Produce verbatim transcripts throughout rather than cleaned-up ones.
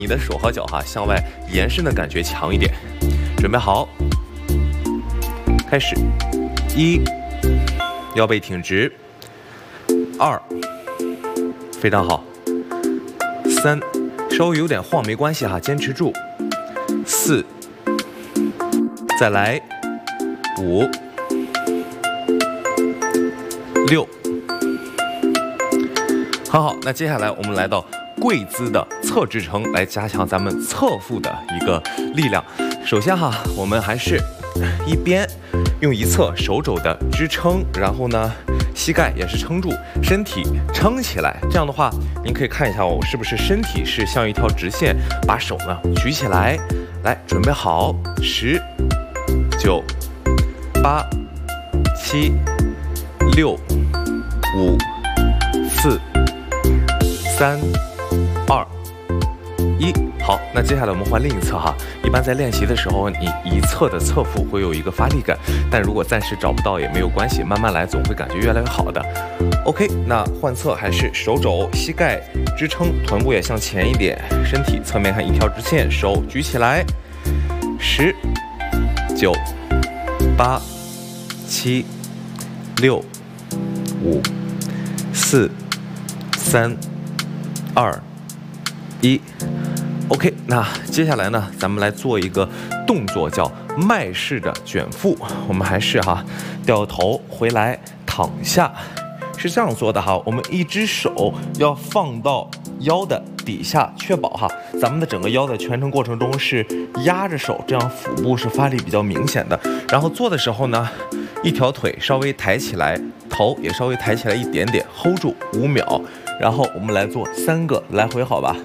你的手和脚哈向外延伸的感觉强一点。准备好，开始。一，腰背挺直。二，非常好。三，稍微有点晃没关系哈，坚持住。四，再来。五，六，很好。那接下来我们来到跪姿的侧支撑，来加强咱们侧腹的一个力量。首先哈，我们还是一边用一侧手肘的支撑，然后呢，膝盖也是撑住，身体撑起来。这样的话，您可以看一下我是不是身体是像一条直线，把手呢举起来。来，准备好，十、九、八、七、六、五、四、三、二、一。好，那接下来我们换另一侧哈。一般在练习的时候，你一侧的侧腹会有一个发力感，但如果暂时找不到也没有关系，慢慢来，总会感觉越来越好的。OK， 那换侧还是手肘、膝盖支撑，臀部也向前一点，身体侧面看一条直线，手举起来，十、九、八、七、六、五、四、三、二、一。OK， 那接下来呢，咱们来做一个动作，叫麦式的卷腹。我们还是哈，掉头回来，躺下，是这样做的哈。我们一只手要放到腰的底下，确保哈，咱们的整个腰在全程过程中是压着手，这样腹部是发力比较明显的。然后做的时候呢，一条腿稍微抬起来，头也稍微抬起来一点点 ，hold 住五秒，然后我们来做三个来回，好吧？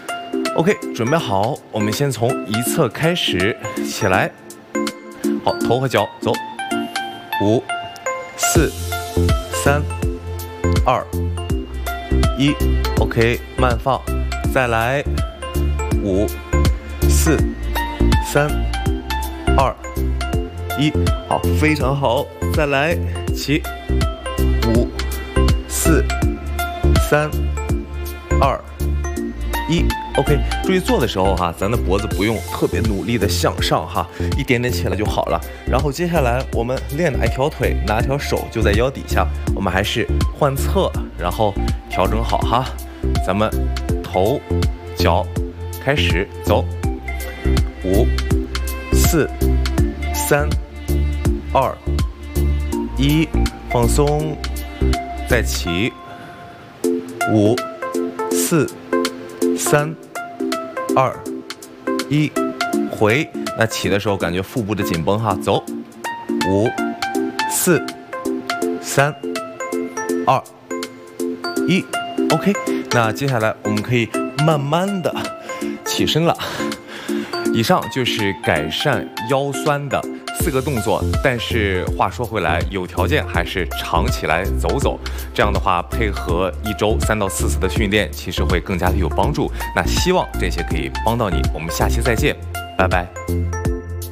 OK， 准备好，我们先从一侧开始，起来，好，头和脚走，五、四、三、二、一 ，OK， 慢放，再来，五、四、三、二、一，好，非常好，再来，起，五、四、三、二、一。 OK， 注意做的时候哈，咱的脖子不用特别努力的向上哈，一点点起来就好了。然后接下来我们练哪一条腿，哪条手就在腰底下，我们还是换侧，然后调整好哈。咱们头、脚开始走，五、四、三、二、一，放松，再起，五、四、三。 二、一，回。那起的时候感觉腹部的紧绷哈，走。五、四、三、二、一 ，OK。那接下来我们可以慢慢的起身了。以上就是改善腰酸的四个动作，但是话说回来，有条件还是常起来走走。这样的话，配合一周三到四次的训练，其实会更加的有帮助。那希望这些可以帮到你，我们下期再见，拜拜。